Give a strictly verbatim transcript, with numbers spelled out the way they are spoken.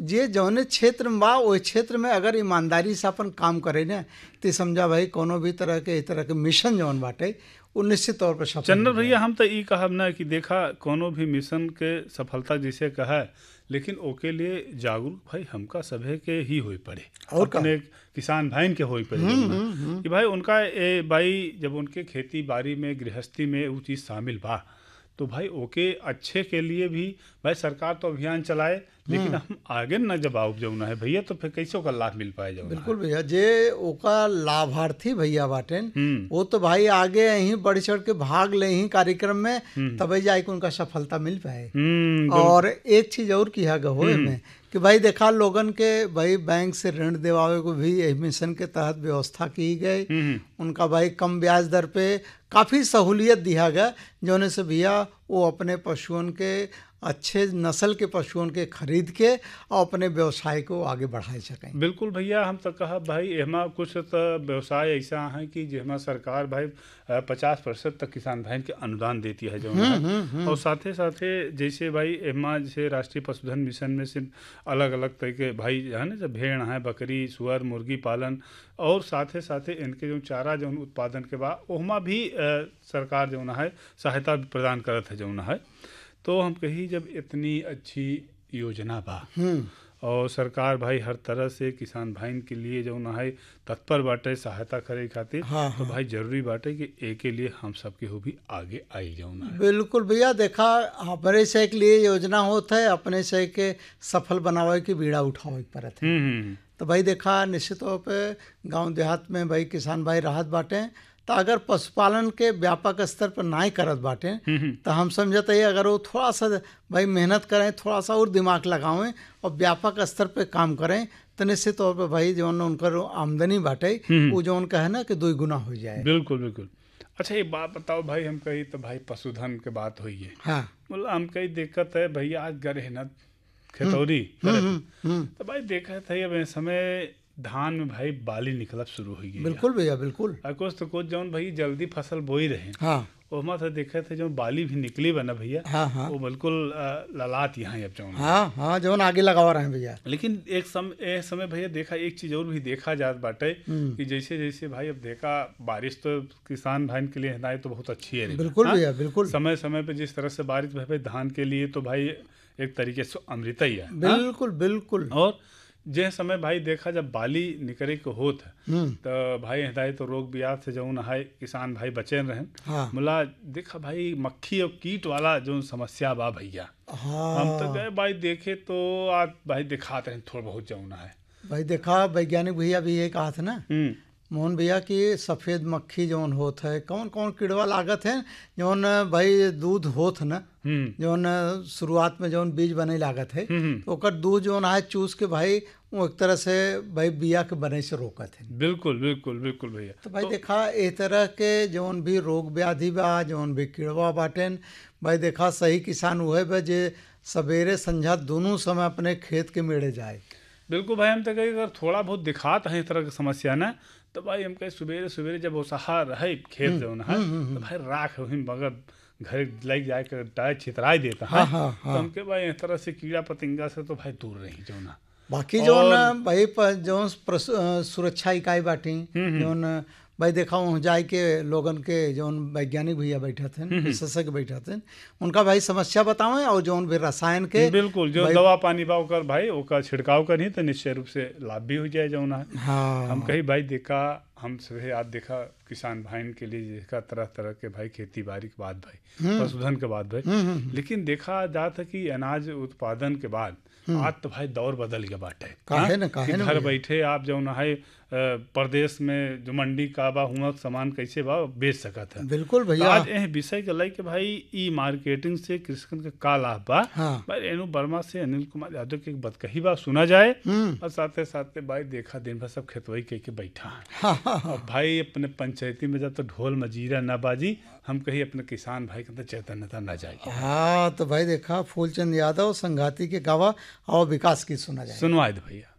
जे जौने क्षेत्र में बा ओहि क्षेत्र में अगर ईमानदारी से अपन काम करे ना तो समझा भाई कोनो भी तरह के इस तरह के मिशन जौन बाटे वो निश्चित तौर पर सफल चंदन हो जाए। भैया हम तो ई कहब ना कि देखा कोनो भी मिशन के सफलता जिसे कहा लेकिन ओके लिए जागरूक भाई हमका सभे के ही होई पड़े और का? अपने किसान भाई के होई पड़े जौन कि भाई उनका ए भाई जब उनके खेती बाड़ी में गृहस्थी में वो चीज़ शामिल बा तो भाई ओके अच्छे के लिए भी भाई सरकार तो अभियान चलाए लेकिन हम आगे न जब आओ जौना है भैया तो फिर कैसे ओकर लाभ मिल पाए जौना बिल्कुल भैया जे ओका लाभार्थी भैया बाटेन हम्म। वो तो भाई आगे यहीं बढ़ चढ़ के भाग ले ही कार्यक्रम में तभी जाके उनका सफलता मिल पाए। हम्म और एक चीज और किया गया हो में कि भाई देखा लोगन के भाई बैंक से ऋण दिवावे को भी यही मिशन के तहत व्यवस्था की गई। उनका भाई कम ब्याज दर पे काफ़ी सहूलियत दिया गया जोने से भैया वो अपने पशुओं के अच्छे नस्ल के पशुओं के खरीद के और अपने व्यवसाय को आगे बढ़ा सकें। बिल्कुल भैया हम तो कहा भाई एमा कुछ तो व्यवसाय ऐसा है कि जेमा सरकार भाई पचास प्रतिशत तक किसान भाई के अनुदान देती है जो है और साथे साथे जैसे भाई एमा जैसे राष्ट्रीय पशुधन मिशन में से अलग अलग तरीके भाई है ना जब भेड़ है बकरी सुअर मुर्गी पालन और साथे साथे इनके जो चारा जो उत्पादन के बाद ओहमा भी आ, सरकार जो है सहायता प्रदान करत है जो है। तो हम कही जब इतनी अच्छी योजना बा और सरकार भाई हर तरह से किसान भाई के लिए जो ना है तत्पर बाटे सहायता करे खातिर हाँ, तो भाई जरूरी बाटे कि एक के लिए हम सबके हो भी आगे आई जाओ ना। बिल्कुल भैया देखा अपने से के लिए योजना होता है अपने से के सफल बनावे की बीड़ा उठावे पड़त है। हम्म तो भाई देखा निश्चित तौर पे गांव देहात में भाई किसान भाई राहत बाटे तो अगर पशुपालन के व्यापक स्तर पर ना ही करत बाटे तो हम समझते हैं अगर वो थोड़ा सा भाई मेहनत करें थोड़ा सा और दिमाग लगावें और व्यापक स्तर पे काम करें तो निश्चित तौर पे भाई जो उनकर आमदनी बाटे वो जो उनका है ना कि दो गुना हो जाए। बिल्कुल बिल्कुल। अच्छा एक बात बताओ भाई हम कही तो भाई पशुधन के बात हुई है हाँ मतलब हम कही दिक्कत है भैया आज गए ना खेतौरी तो भाई देखा था अब इस समय धान में भाई बाली निकलब शुरू हो गई। बिल्कुल भैया बिल्कुल। और कुछ तो कुछ जौन भाई जल्दी फसल बोई रहे हाँ ओमा से देखे थे जो बाली भी निकली बना भैया हाँ हाँ वो बिल्कुल ललाट यहाँ अब जौन हाँ हाँ जौन आगे लगा रहे हैं भैया। लेकिन एक समय एक समय भैया देखा एक चीज और भी देखा जात बाटे कि जैसे जैसे भाई अब देखा बारिश तो किसान भाई के लिए है तो बहुत अच्छी है बिल्कुल भैया बिल्कुल। समय समय पे जिस तरह से बारिश भाई धान के लिए तो भाई एक तरीके से अमृत ही है। बिल्कुल बिल्कुल। और जे समय भाई देखा जब बाली निकले के होत है तो भाई हदाय तो रोग बियाद से जो है किसान भाई बचे रहें। हाँ। मुला देखा भाई मक्खी और कीट वाला जो समस्या बा भैया हाँ। हम तो गए भाई देखे तो आज भाई दिखाते हैं थोड़ा बहुत जो है भाई देखा वैज्ञानिक भैया भी ये कहा था ना मोहन भैया कि सफ़ेद मक्खी जौन होत है कौन कौन कीड़वा लागत है जौन भाई दूध होत ना जौन शुरुआत में जौन बीज बने लागत है तो ओकर दूध जौन है चूस के भाई वो एक तरह से भाई बिया के बने से रोकत है। बिल्कुल बिल्कुल बिल्कुल भैया। तो भाई तो, देखा इस तरह के जौन भी रोग व्याधि बा जौन भी कीड़वा बाटेन भाई देखा सही किसान हुए बा जे सवेरे संझा दोनों समय अपने खेत के मेड़े जाए। बिल्कुल भाई हम तो कहीं अगर थोड़ा बहुत दिखाते हैं इस तरह की समस्या ना तो भाई हम कहीं सवेरे सवेरे जब वो सहा रहे खेत जो है तो भाई राख मगर घर लग जाए कर टायर छितराई देता है। हाँ, हाँ, तो हमके भाई इस तरह से कीड़ा पतंगा से तो भाई दूर रही जो ना बाकी जो न भाई जो सुरक्षा इकाई बाटी जो न भाई देखा हूँ जाए के लोगन के जो वैज्ञानिक भैया बैठा थे विशेषज्ञ बैठा थे उनका भाई समस्या बतावें और जो भी रसायन के बिल्कुल जो दवा पानी बा ओकर भाई ओकर छिड़काव करी तो निश्चय रूप से लाभ भी हो जाए जो ना। हाँ। हम कहीं भाई देखा हम सभी आज देखा किसान भाई के लिए देखा तरह तरह के भाई खेती बाड़ी के बाद भाई पशुधन के बाद भाई लेकिन देखा जाता कि अनाज उत्पादन के बाद आज तो भाई दौर बदल गया बाटे काहे न काहे न घर बैठे आप जो ना है प्रदेश में जो मंडी का बा हुआ सामान कैसे बा बेच सकत है। बिल्कुल भैया। आज यह विषय के लाइक भाई ई मार्केटिंग से कृषकन का का लाभ बा। हाँ। भाई रेणु वर्मा से अनिल कुमार यादव की बतकही बा सुना जाए और साथे साथे भाई देखा दिन भर सब खेतवई कह के बैठा है। हाँ। और भाई अपने पंचायती में जब तो ढोल मजीरा न बाजी हम कहीं अपने किसान भाई के चैतन्यता न जाए। हाँ तो भाई देखा फूलचंद यादव संघाती के गावा और विकास की सुना जाए सुनवाए भैया।